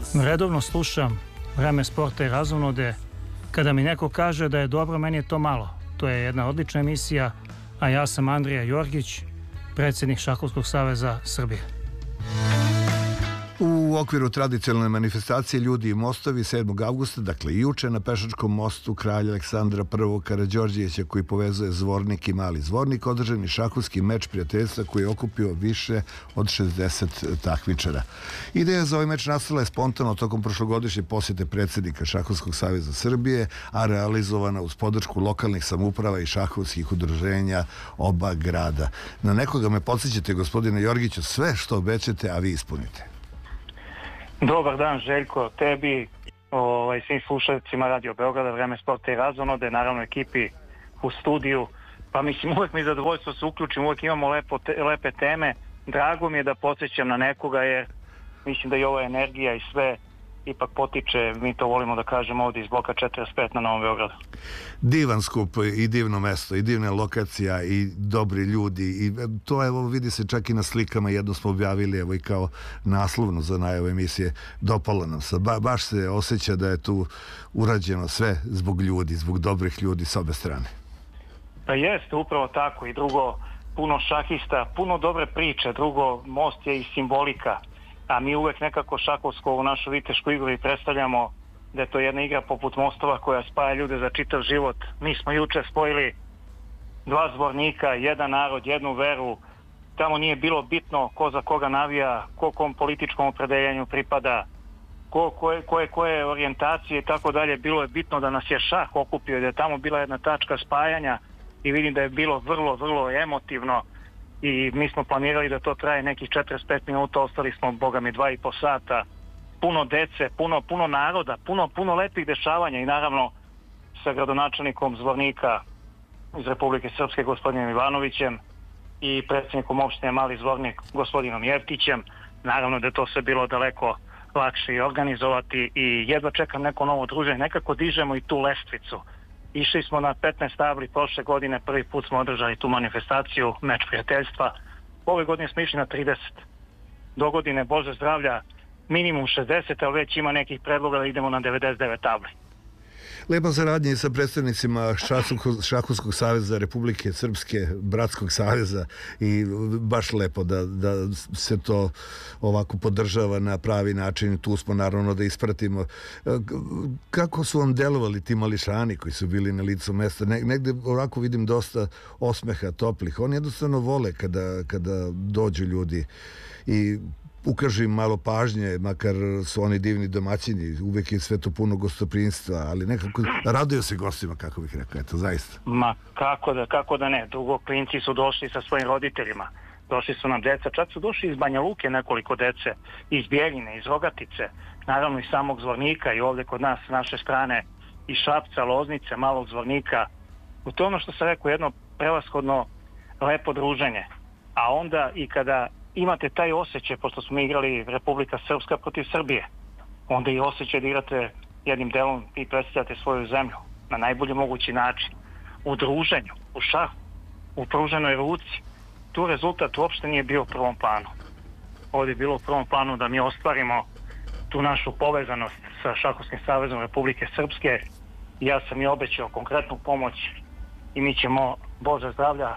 Redovno slušam Vreme sporta i razonode. Kada mi neko kaže da je dobro, meni je to malo. To je jedna odlična emisija, a ja sam Andrija Jorgić, predsjednik Šahovskog saveza Srbije. U okviru tradicionalne manifestacije Ljudi i mostovi 7. avgusta, dakle i juče, na pešačkom mostu Kralja Aleksandra I. Karađorđevića, koji povezuje Zvornik i Mali Zvornik, održan je šahovski meč prijateljstva koji je okupio više od 60 takmičara. Ideja za ovaj meč nastala je spontano tokom prošlogodišnje posjete predsjednika Šahovskog saveza Srbije, a realizovana uz podršku lokalnih samouprava i šahovskih udruženja oba grada. Na nekoga me podsjećate, gospodine Jorgiću, sve što obećate, a vi ispunite. Dobar dan, Željko, tebi, svim slušalcima Radio Beograda, Vreme sporta i razonode, naravno ekipi u studiju. Pa mislim, uvek mi je zadovoljstvo se uključim, uvek imamo lepe teme. Drago mi je da podsjećam na nekoga, jer mislim da i ova energija i sve ipak potiče, mi to volimo da kažemo ovdje iz bloka 45 na Novom Beogradu. Divan skup i divno mesto i divna lokacija i dobri ljudi i to evo vidi se čak i na slikama, jedno smo objavili evo i kao naslovno za najavu emisije, dopalo nam se, baš se osjeća da je tu urađeno sve zbog ljudi, zbog dobrih ljudi s obe strane. Pa jeste, upravo tako. I drugo, puno šahista, puno dobre priče, drugo, most je i simbolika, a mi uvek nekako šahovsko u našu vitešku igru i predstavljamo da je to jedna igra poput mostova koja spaja ljude za čitav život. Mi smo juče spojili dva Zvornika, jedan narod, jednu veru. Tamo nije bilo bitno ko za koga navija, ko kom političkom opredeljenju pripada, koje orijentacije i tako dalje. Bilo je bitno da nas je šah okupio, da je tamo bila jedna tačka spajanja i vidim da je bilo vrlo, vrlo emotivno. I mi smo planirali da to traje nekih 45 minuta, ostali smo, boga mi, 2,5 sata. Puno dece, puno naroda, puno lepih dešavanja i naravno sa gradonačelnikom Zvornika iz Republike Srpske, gospodinom Ivanovićem, i predsjednikom opštine Mali Zvornik, gospodinom Jevtićem. Naravno da je to sve bilo daleko lakše i organizovati i jedva čekam neko novo druženje. Nekako dižemo i tu lestvicu. Išli smo na 15 tabli prošle godine, prvi put smo održali tu manifestaciju, meč prijateljstva. Ove godine smo išli na 30. Do godine, Bože zdravlja, minimum 60, ali već ima nekih predloga da idemo na 99 tabli. Lepa saradnja i sa predstavnicima Šahovskog saveza Republike Srpske, Bratskog saveza i baš lepo da se to ovako podržava na pravi način. Tu smo naravno da ispratimo. Kako su vam delovali ti mališani koji su bili na licu mesta? Negde ovako vidim dosta osmeha, toplih. Oni jednostavno vole kada dođu ljudi i ukažu im malo pažnje, makar su oni divni domaćini, uvek je sve to puno gostoprinstva, ali nekako raduju se gostima, kako bih rekao, eto, zaista. Ma kako da ne, drugo, klinci su došli sa svojim roditeljima, došli su nam deca, čak su došli iz Banja Luke nekoliko dece, iz Bjeljine, iz Rogatice, naravno iz samog Zvornika i ovdje kod nas, s naše strane, iz Šapca, Loznice, Malog Zvornika. U to ono što sam rekao, jedno prevashodno lepo druženje, a onda i kada imate taj osjećaj, pošto smo igrali Republika Srpska protiv Srbije, onda i osjećaj da igrate jednim delom i predstavljate svoju zemlju na najbolji mogući način. U druženju, u šahu, u pruženoj ruci. Tu rezultat uopšte nije bio u prvom planu. Ovdje je bilo u prvom planu da mi ostvarimo tu našu povezanost sa Šahovskim savezom Republike Srpske. Ja sam i obećao konkretnu pomoć i mi ćemo, Bože zdravlja,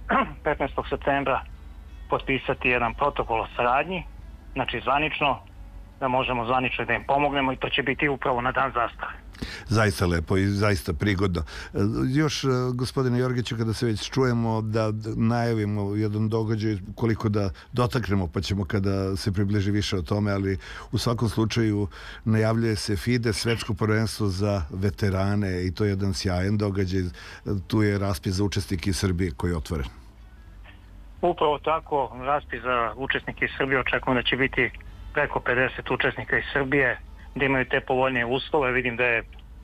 15. septembra potpisati jedan protokol o saradnji, znači zvanično, da možemo zvanično da im pomognemo i to će biti upravo na dan zastave. Zaista lepo i zaista prigodno. Još, gospodine Jorgiću, kada se već čujemo, da najavimo jedan događaj, koliko da dotaknemo, pa ćemo kada se približi više o tome, ali u svakom slučaju najavljuje se FIDE, svetsko prvenstvo za veterane, i to je jedan sjajan događaj. Tu je raspis za učesnike iz Srbije koji je otvoren. Upravo tako, raspis za učesnike iz Srbije, očekujem da će biti preko 50 učesnika iz Srbije, da imaju te povoljnije uslove. Vidim da je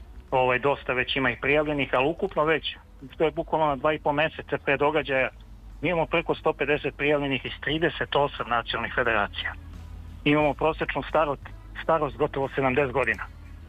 dosta već ima i prijavljenih, ali ukupno već, to je bukvalno na 2,5 meseca pre događaja, mi imamo preko 150 prijavljenih iz 38 nacionalnih federacija. Imamo prosječnu starost gotovo 70 godina.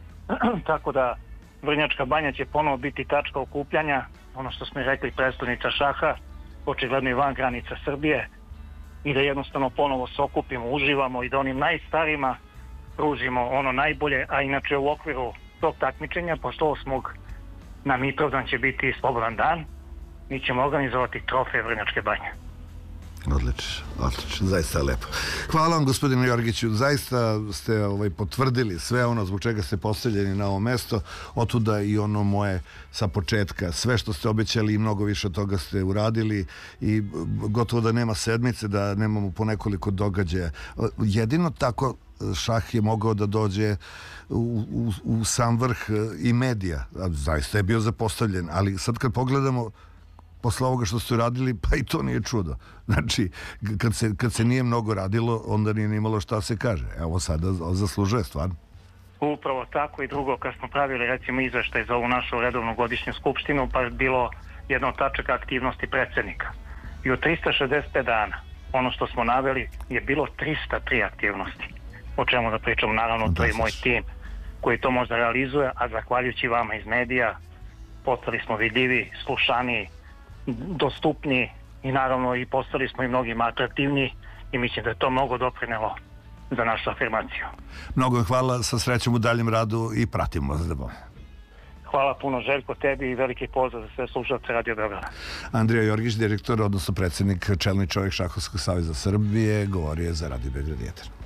Tako da Vrnjačka banja će ponovo biti tačka okupljanja, ono što smo rekli, predstavnica šaha, očigledno i van granica Srbije, i da jednostavno ponovo se okupimo, uživamo i da onim najstarijima pružimo ono najbolje, a inače u okviru tog takmičenja, pošto 8. na Mitrovdan će biti slobodan dan, mi ćemo organizovati trofej Vrnjačke banje. Odlično, zaista je lepo. Hvala vam, gospodine Jorgiću, zaista ste potvrdili sve ono zbog čega ste postavljeni na ovo mesto, otuda i ono moje sa početka. Sve što ste obećali i mnogo više od toga ste uradili i gotovo da nema sedmice, da nemamo po nekoliko događaja. Jedino tako šah je mogao da dođe u sam vrh i medija. Zaista je bio zapostavljen, ali sad kad pogledamo posle ovoga što ste uradili, pa i to nije čudo. Znači, kad se nije mnogo radilo, onda nije imalo šta se kaže. Evo sada zaslužuje stvarno. Upravo tako. I drugo, kad smo pravili recimo izveštaj za ovu našu redovnu godišnju skupštinu, pa je bilo jedna od tačaka aktivnosti predsjednika. I u 365 dana, ono što smo naveli, je bilo 303 aktivnosti. O čemu da pričamo, naravno, to je moj tim koji to možda realizuje, a zahvaljujući vama iz medija, postali smo vidljivi, slušaniji, dostupniji i naravno i postali smo i mnogima atraktivniji i mislim da je to mnogo doprinelo za našu afirmaciju. Mnogo hvala, sa srećom u daljem radu i pratimo vas da bom. Hvala puno, Željko, tebi i veliki pozdrav za sve slušalce Radio Beograda. Andrija Jorgić, direktor, odnosno predsjednik, čelni čovjek Šahovskog saveza Srbije, govorio je za Radio Beograd 1.